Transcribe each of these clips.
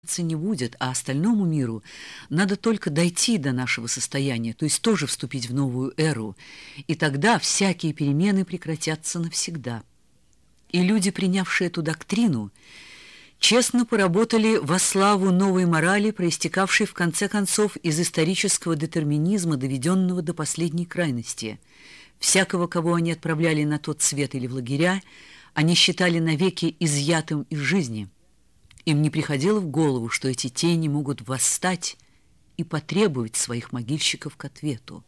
не будет, а остальному миру надо только дойти до нашего состояния, то есть тоже вступить в новую эру, и тогда всякие перемены прекратятся навсегда. И люди, принявшие эту доктрину, честно поработали во славу новой морали, проистекавшей в конце концов из исторического детерминизма, доведенного до последней крайности. Всякого, кого они отправляли на тот свет или в лагеря, они считали навеки изъятым из жизни. Им не приходило в голову, что эти тени могут восстать и потребовать своих могильщиков к ответу.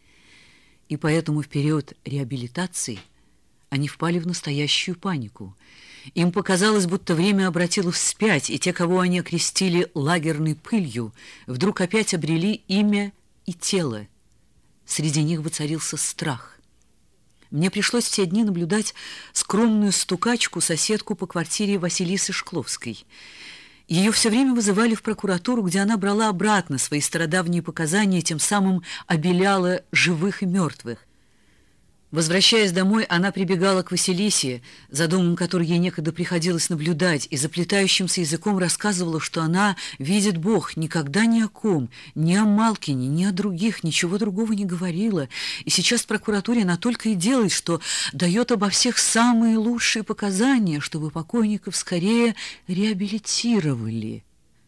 И поэтому в период реабилитации они впали в настоящую панику. Им показалось, будто время обратило вспять, и те, кого они окрестили лагерной пылью, вдруг опять обрели имя и тело. Среди них воцарился страх. Мне пришлось в те дни наблюдать скромную стукачку, соседку по квартире Василисы Шкловской. Ее все время вызывали в прокуратуру, где она брала обратно свои стародавние показания, тем самым обеляла живых и мертвых. Возвращаясь домой, она прибегала к Василисе, за домом которой ей некогда приходилось наблюдать, и заплетающимся языком рассказывала, что она видит Бог, никогда ни о ком, ни о Малкине, ни о других, ничего другого не говорила. И сейчас в прокуратуре она только и делает, что дает обо всех самые лучшие показания, чтобы покойников скорее реабилитировали.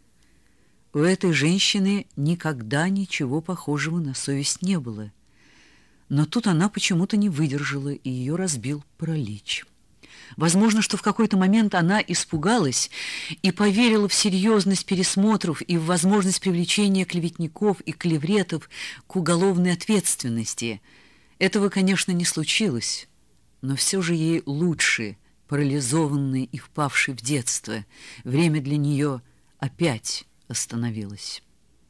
У этой женщины никогда ничего похожего на совесть не было. Но тут она почему-то не выдержала, и ее разбил паралич. Возможно, что в какой-то момент она испугалась и поверила в серьезность пересмотров и в возможность привлечения клеветников и клевретов к уголовной ответственности. Этого, конечно, не случилось, но все же ей лучше, парализованной и впавшей в детство. Время для нее опять остановилось.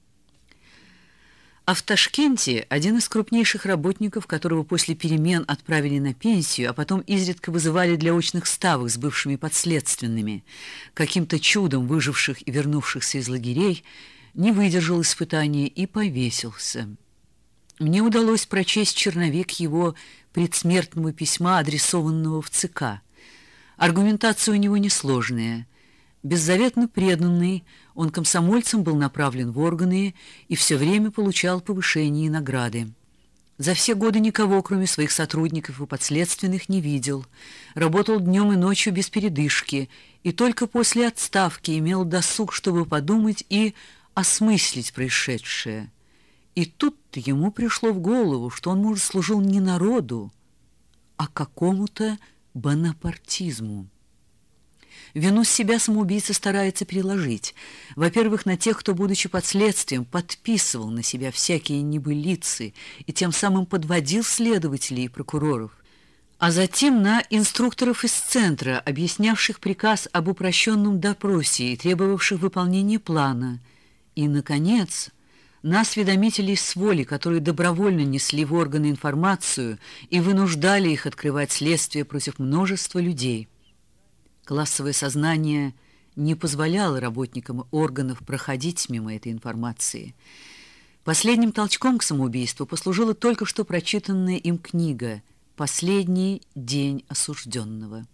А в Ташкенте один из крупнейших работников, которого после перемен отправили на пенсию, а потом изредка вызывали для очных ставок с бывшими подследственными, каким-то чудом выживших и вернувшихся из лагерей, не выдержал испытания и повесился. Мне удалось прочесть черновик его предсмертного письма, адресованного в ЦК. Аргументация у него несложная. Беззаветно преданный, он комсомольцем был направлен в органы и все время получал повышения и награды. За все годы никого, кроме своих сотрудников и подследственных, не видел. Работал днем и ночью без передышки, и только после отставки имел досуг, чтобы подумать и осмыслить происшедшее. И тут-то ему пришло в голову, что он, может, служил не народу, а какому-то бонапартизму. Вину с себя самоубийца старается переложить. Во-первых, на тех, кто, будучи под следствием, подписывал на себя всякие небылицы и тем самым подводил следователей и прокуроров. А затем на инструкторов из центра, объяснявших приказ об упрощенном допросе и требовавших выполнения плана. И, наконец, на осведомителей с воли, которые добровольно несли в органы информацию и вынуждали их открывать следствие против множества людей. Классовое сознание не позволяло работникам органов проходить мимо этой информации. Последним толчком к самоубийству послужила только что прочитанная им книга «Последний день осужденного».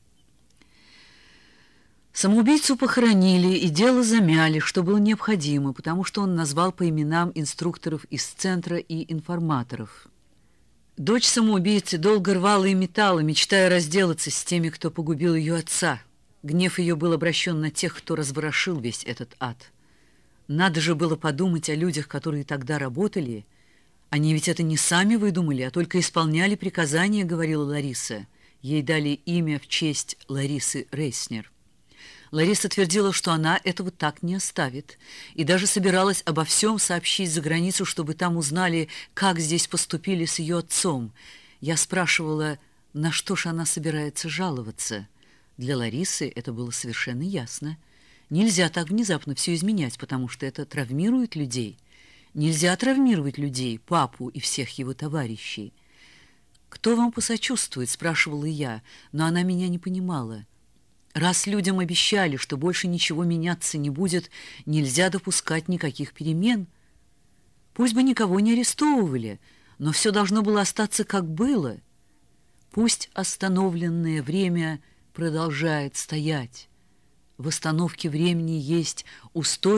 Самоубийцу похоронили и дело замяли, что было необходимо, потому что он назвал по именам инструкторов из центра и информаторов. Дочь самоубийцы долго рвала и метала, мечтая разделаться с теми, кто погубил ее отца. Гнев ее был обращен на тех, кто разворошил весь этот ад. Надо же было подумать о людях, которые тогда работали. Они ведь это не сами выдумали, а только исполняли приказания, говорила Лариса. Ей дали имя в честь Ларисы Рейснер. Лариса твердила, что она этого так не оставит, и даже собиралась обо всем сообщить за границу, чтобы там узнали, как здесь поступили с ее отцом. Я спрашивала, на что ж она собирается жаловаться. Для Ларисы это было совершенно ясно. Нельзя так внезапно все изменять, потому что это травмирует людей. Нельзя травмировать людей, папу и всех его товарищей. «Кто вам посочувствует?» – спрашивала я, но она меня не понимала. Раз людям обещали, что больше ничего меняться не будет, нельзя допускать никаких перемен. Пусть бы никого не арестовывали, но все должно было остаться, как было. Пусть остановленное время продолжает стоять, В остановке времени есть